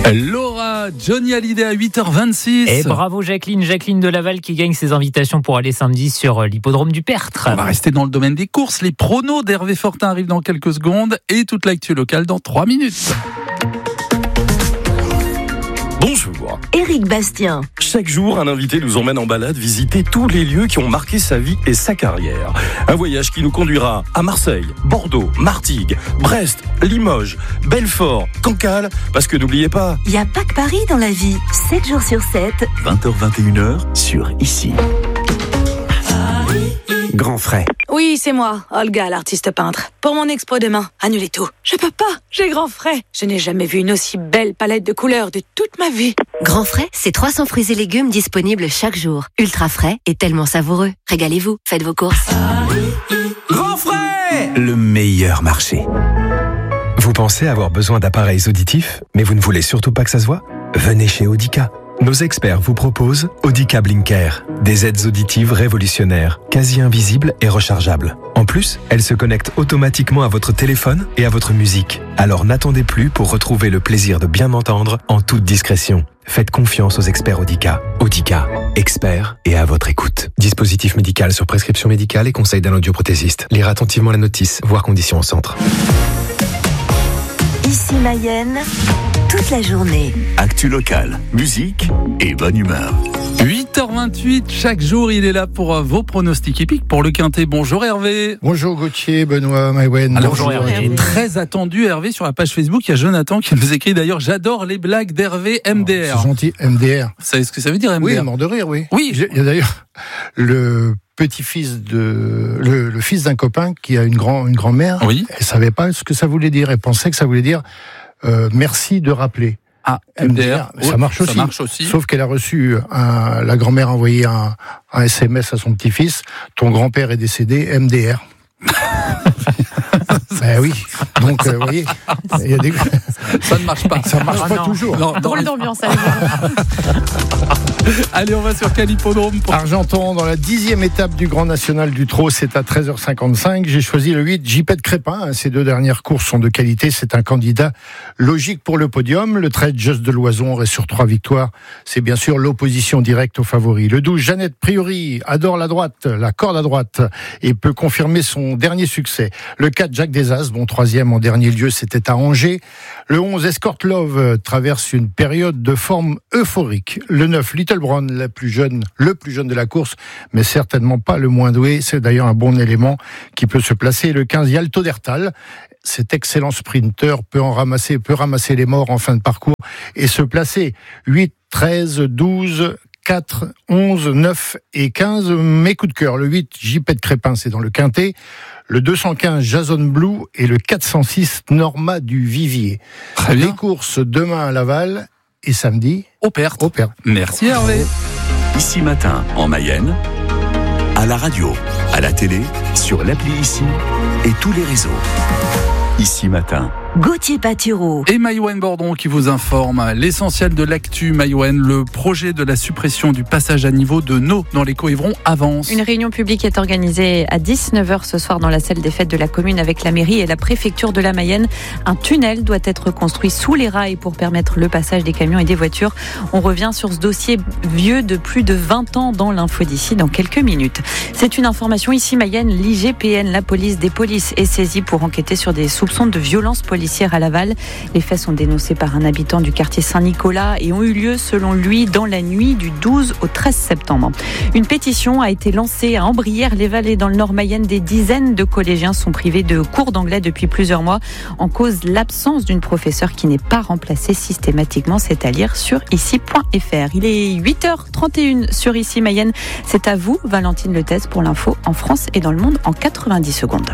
Laura, Johnny Hallyday à 8h26. Et bravo Jacqueline de Laval qui gagne ses invitations pour aller samedi sur l'hippodrome du Pertre. On va rester dans le domaine des courses. Les pronos d'Hervé Fortin arrivent dans quelques secondes et toute l'actu locale dans 3 minutes. Bonjour. Éric Bastien. Chaque jour, un invité nous emmène en balade visiter tous les lieux qui ont marqué sa vie et sa carrière. Un voyage qui nous conduira à Marseille, Bordeaux, Martigues, Brest, Limoges, Belfort, Cancale, parce que n'oubliez pas... Il n'y a pas que Paris dans la vie. 7 jours sur 7. 20h-21h sur Ici. Grand Frais. Oui, c'est moi, Olga, l'artiste peintre. Pour mon expo demain, annulez tout. Je peux pas, j'ai Grand Frais. Je n'ai jamais vu une aussi belle palette de couleurs de toute ma vie. Grand Frais, c'est 300 fruits et légumes disponibles chaque jour. Ultra frais et tellement savoureux. Régalez-vous, faites vos courses. Grand Frais, le meilleur marché. Vous pensez avoir besoin d'appareils auditifs, mais vous ne voulez surtout pas que ça se voit ? Venez chez Audica. Nos experts vous proposent Audica Blinker, des aides auditives révolutionnaires, quasi invisibles et rechargeables. En plus, elles se connectent automatiquement à votre téléphone et à votre musique. Alors n'attendez plus pour retrouver le plaisir de bien entendre en toute discrétion. Faites confiance aux experts Audica. Audica, experts et à votre écoute. Dispositif médical sur prescription médicale et conseil d'un audioprothésiste. Lire attentivement la notice, voir conditions au centre. Ici Mayenne, toute la journée. Actu locale, musique et bonne humeur. 8h28, chaque jour il est là pour vos pronostics hippiques pour le Quintet. Bonjour Hervé. Bonjour Gauthier, Benoît, Maïwen. Bonjour Hervé. Très attendu Hervé sur la page Facebook. Il y a Jonathan qui nous écrit d'ailleurs: j'adore les blagues d'Hervé MDR. C'est gentil, MDR. Vous savez ce que ça veut dire MDR? Oui, mort de rire, oui. Oui. Il y a d'ailleurs le petit-fils le fils d'un copain qui a une grand-mère. Oui. Elle savait pas ce que ça voulait dire. Elle pensait que ça voulait dire merci de rappeler. Ah, MDR, ça marche aussi. Ça marche aussi. Sauf qu'elle a reçu la grand-mère a envoyé un SMS à son petit-fils. Ton grand-père est décédé, MDR. Ben oui. Donc, vous voyez, il y a des... ça ne marche pas. Ça ne marche pas toujours. Drôle d'ambiance, Allez, on va sur quel hippodrome pour... Argenton, dans la 10e étape du Grand National du Trot, c'est à 13h55. J'ai choisi le 8, J.P. de Crépin. Ces deux dernières courses sont de qualité. C'est un candidat logique pour le podium. Le 13, Just de Loison, reste sur 3 victoires. C'est bien sûr l'opposition directe aux favoris. Le 12, Jeannette Priori, adore la droite, la corde à droite, et peut confirmer son dernier succès. Le 4, Jacques Desas, bon 3e en dernier lieu, c'était à Angers. Le 11, Escort Love, traverse une période de forme euphorique. Le 9, Little Brown, le plus jeune de la course, mais certainement pas le moins doué. C'est d'ailleurs un bon élément qui peut se placer. Le 15, Yalto Dertal. Cet excellent sprinter peut ramasser les morts en fin de parcours et se placer. 8, 13, 12, 4, 11, 9 et 15. Mes coups de cœur. Le 8, J.P. de Crépin, c'est dans le Quintet. Le 215, Jason Blue et le 406, Norma du Vivier. Très bien. Les courses demain à Laval et samedi au Perth. Merci Hervé. Ici Matin en Mayenne, à la radio, à la télé, sur l'appli Ici et tous les réseaux. Ici Matin. Gauthier Patureau. Et Maïwen Bordon qui vous informe l'essentiel de l'actu. Maïwen, le projet de la suppression du passage à niveau de Nau dans les Coëvrons avance. Une réunion publique est organisée à 19h ce soir dans la salle des fêtes de la commune avec la mairie et la préfecture de la Mayenne. Un tunnel doit être construit sous les rails pour permettre le passage des camions et des voitures. On revient sur ce dossier vieux de plus de 20 ans dans l'info d'ici dans quelques minutes. C'est une information ici Mayenne. L'IGPN, la police des polices, est saisie pour enquêter sur des soupçons de violence policière à Laval. Les faits sont dénoncés par un habitant du quartier Saint-Nicolas et ont eu lieu, selon lui, dans la nuit du 12 au 13 septembre. Une pétition a été lancée à Ambrières-les-Vallées dans le Nord Mayenne. Des dizaines de collégiens sont privés de cours d'anglais depuis plusieurs mois en cause l'absence d'une professeure qui n'est pas remplacée systématiquement. C'est à lire sur ici.fr. Il est 8h31 sur Ici Mayenne. C'est à vous, Valentine Letès, pour l'info en France et dans le monde en 90 secondes.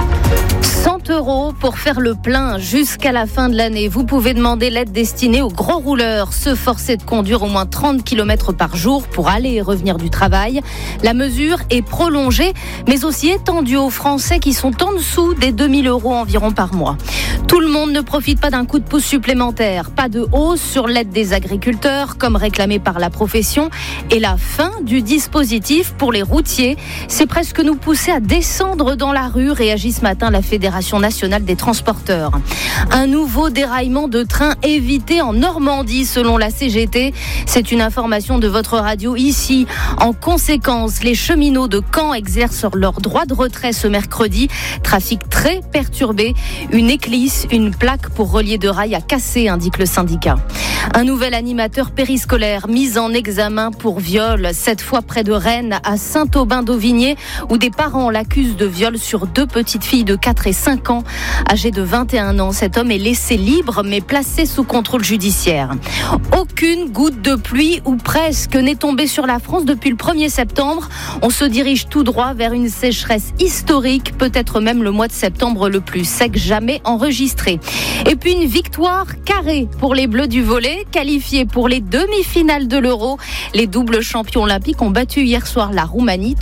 100 € pour faire le plein jusqu'à la fin de l'année. Vous pouvez demander l'aide destinée aux gros rouleurs, se forcer de conduire au moins 30 km par jour pour aller et revenir du travail. La mesure est prolongée, mais aussi étendue aux Français qui sont en dessous des 2000 € environ par mois. Tout le monde ne profite pas d'un coup de pouce supplémentaire. Pas de hausse sur l'aide des agriculteurs, comme réclamé par la profession, et la fin du dispositif pour les routiers. C'est presque nous pousser à descendre dans la rue, réagit ce matin la Fédération Fédération nationale des transporteurs. Un nouveau déraillement de train évité en Normandie selon la CGT. C'est une information de votre radio ici. En conséquence, les cheminots de Caen exercent leur droit de retrait ce mercredi. Trafic très perturbé. Une éclisse, une plaque pour relier de rail a cassé, indique le syndicat. Un nouvel animateur périscolaire mis en examen pour viol, cette fois près de Rennes, à Saint-Aubin-d'Auvigné, où des parents l'accusent de viol sur 2 petites filles de 4 et 5 ans. Âgé de 21 ans, cet homme est laissé libre mais placé sous contrôle judiciaire. Aucune goutte de pluie, ou presque, n'est tombée sur la France depuis le 1er septembre. On se dirige tout droit vers une sécheresse historique, peut-être même le mois de septembre le plus sec jamais enregistré. Et puis une victoire carrée pour les Bleus du volley, qualifiés pour les demi-finales de l'Euro. Les doubles champions olympiques ont battu hier soir la Roumanie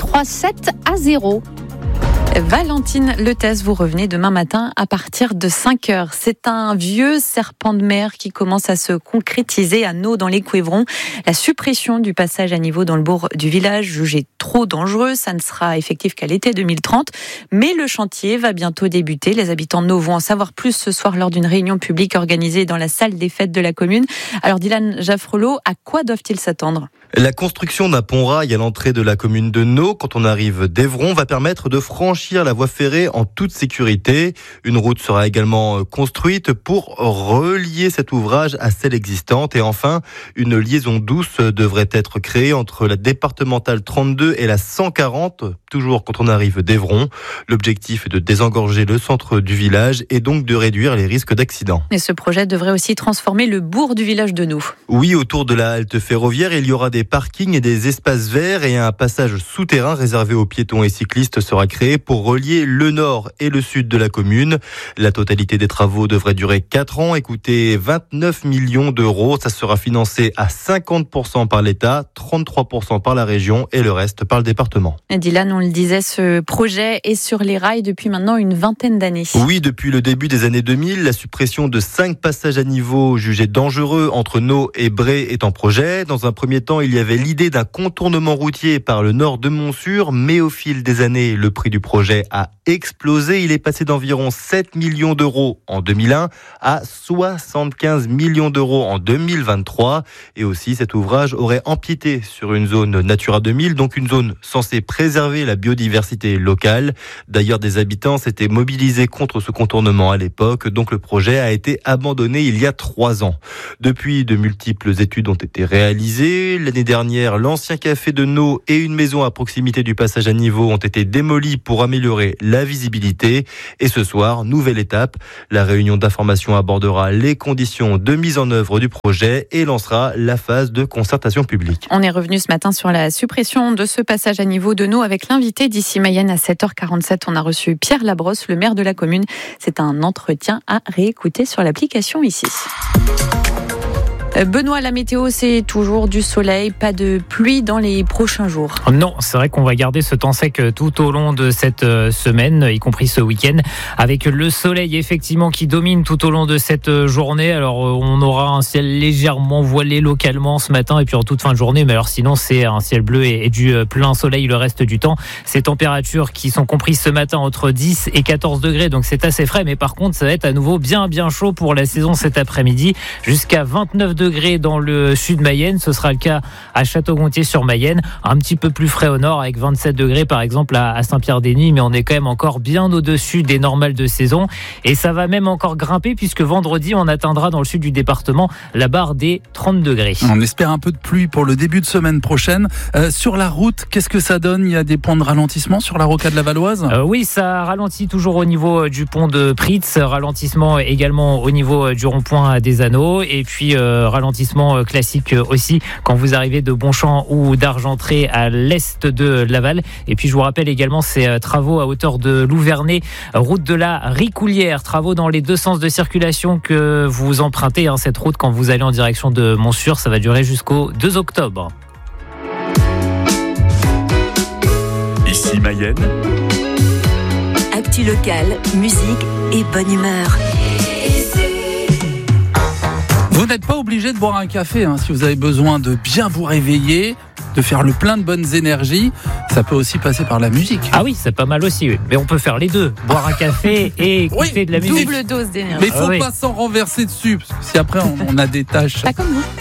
3-7-0. Valentine Letès, vous revenez demain matin à partir de 5h. C'est un vieux serpent de mer qui commence à se concrétiser à Naux dans les Couévrons. La suppression du passage à niveau dans le bourg du village, jugé trop dangereux, ça ne sera effectif qu'à l'été 2030. Mais le chantier va bientôt débuter. Les habitants de Naux vont en savoir plus ce soir lors d'une réunion publique organisée dans la salle des fêtes de la commune. Alors Dylan Jaffrelot, à quoi doivent-ils s'attendre ? La construction d'un pont-rail à l'entrée de la commune de Naux, quand on arrive d'Evron, va permettre de franchir la voie ferrée en toute sécurité. Une route sera également construite pour relier cet ouvrage à celle existante. Et enfin, une liaison douce devrait être créée entre la départementale 32 et la 140, toujours quand on arrive d'Evron. L'objectif est de désengorger le centre du village et donc de réduire les risques d'accidents. Et ce projet devrait aussi transformer le bourg du village de Naux. Oui, autour de la halte ferroviaire, il y aura des parkings et des espaces verts, et un passage souterrain réservé aux piétons et cyclistes sera créé pour relier le nord et le sud de la commune. La totalité des travaux devrait durer 4 ans et coûter 29 millions d'euros. Ça sera financé à 50% par l'État, 33% par la région et le reste par le département. Et Dylan, on le disait, ce projet est sur les rails depuis maintenant une vingtaine d'années. Oui, depuis le début des années 2000, la suppression de 5 passages à niveau jugés dangereux entre Naux et Bray est en projet. Dans un premier temps, il y avait l'idée d'un contournement routier par le nord de Montsûrs, mais au fil des années, le prix du projet a explosé. Il est passé d'environ 7 millions d'euros en 2001 à 75 millions d'euros en 2023. Et aussi, cet ouvrage aurait empiété sur une zone Natura 2000, donc une zone censée préserver la biodiversité locale. D'ailleurs, des habitants s'étaient mobilisés contre ce contournement à l'époque, donc le projet a été abandonné il y a 3 ans. Depuis, de multiples études ont été réalisées. L'année dernière, l'ancien café de Naux et une maison à proximité du passage à niveau ont été démolis pour améliorer la visibilité. Et ce soir, nouvelle étape, la réunion d'information abordera les conditions de mise en œuvre du projet et lancera la phase de concertation publique. On est revenu ce matin sur la suppression de ce passage à niveau de Naux avec l'invité d'ici Mayenne à 7h47. On a reçu Pierre Labrosse, le maire de la commune. C'est un entretien à réécouter sur l'application ici. Benoît, la météo, c'est toujours du soleil, pas de pluie dans les prochains jours. Non, c'est vrai qu'on va garder ce temps sec tout au long de cette semaine, y compris ce week-end, avec le soleil effectivement qui domine tout au long de cette journée. Alors on aura un ciel légèrement voilé localement ce matin et puis en toute fin de journée, mais alors sinon c'est un ciel bleu et du plein soleil le reste du temps. Ces températures qui sont comprises ce matin entre 10 et 14 degrés, donc c'est assez frais, mais par contre ça va être à nouveau bien chaud pour la saison cet après-midi, jusqu'à 29 degrés dans le sud Mayenne. Ce sera le cas à Château-Gontier-sur-Mayenne, un petit peu plus frais au nord avec 27 degrés par exemple à Saint-Pierre-des-Nies, mais on est quand même encore bien au-dessus des normales de saison et ça va même encore grimper puisque vendredi on atteindra dans le sud du département la barre des 30 degrés. On espère un peu de pluie pour le début de semaine prochaine. Sur la route, qu'est-ce que ça donne ? Il y a des points de ralentissement sur la rocade la Valoise ? Oui, ça ralentit toujours au niveau du pont de Pritz, ralentissement également au niveau du rond-point des Anneaux et puis ralentissement classique aussi quand vous arrivez de Bonchamp ou d'Argentré à l'est de Laval. Et puis je vous rappelle également ces travaux à hauteur de Louvernay, route de la Ricoulière, travaux dans les deux sens de circulation que vous empruntez cette route quand vous allez en direction de Montsûrs. Ça va durer jusqu'au 2 octobre. Ici Mayenne. Actu locale, musique et bonne humeur. Vous n'êtes pas obligé de boire un café si vous avez besoin de bien vous réveiller, de faire le plein de bonnes énergies. Ça peut aussi passer par la musique. Ah oui, c'est pas mal aussi. Oui. Mais on peut faire les deux. Boire un café et écouter de la musique. Double dose d'énergie. Mais il ne faut pas s'en renverser dessus, parce que si après on a des tâches. Pas comme nous.